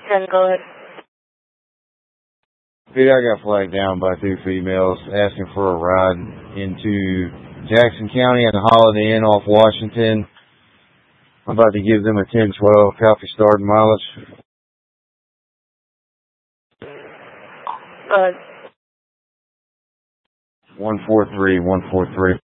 Go ahead. Pete, I got flagged down by 2 females asking for a ride into Jackson County and the Holiday Inn off Washington. I'm about to give them a 1012 copy starting mileage. Go ahead. 143.